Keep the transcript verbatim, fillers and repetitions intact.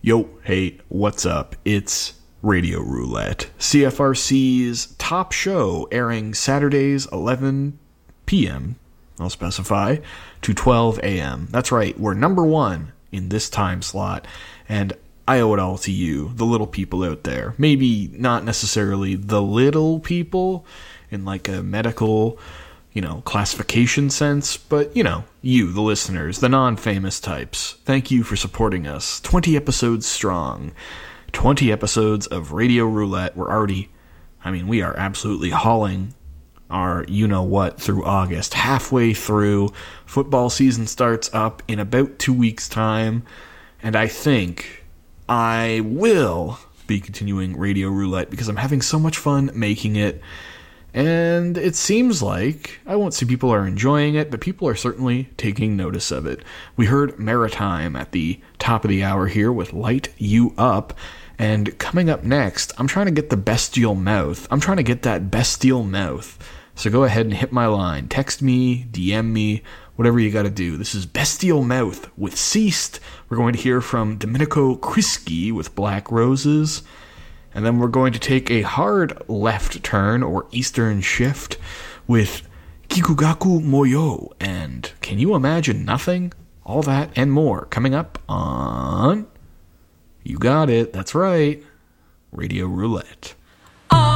Yo, hey, what's up? It's Radio Roulette, C F R C's top show, airing Saturdays eleven p.m., I'll specify, to twelve a.m. That's right, we're number one in this time slot, and I owe it all to you, the little people out there. Maybe not necessarily the little people in like a medical, you know, classification sense, but, you know, you, the listeners, the non-famous types. Thank you for supporting us. twenty episodes strong. twenty episodes of Radio Roulette. We're already, I mean, we are absolutely hauling our you-know-what through August. Halfway through. Football season starts up in about two weeks' time, and I think I will be continuing Radio Roulette because I'm having so much fun making it. And it seems like, I won't say people are enjoying it, but people are certainly taking notice of it. We heard Maritime at the top of the hour here with Light You Up. And coming up next, I'm trying to get the bestial mouth. I'm trying to get that bestial mouth. So go ahead and hit my line. Text me, D M me, whatever you gotta do. This is Bestial Mouth with Ceased. We're going to hear from Domenico Crisci with Black Roses. And then we're going to take a hard left turn, or eastern shift, with Kikugaku Moyo. And Can You Imagine Nothing? All that and more coming up on... You got it, that's right, Radio Roulette.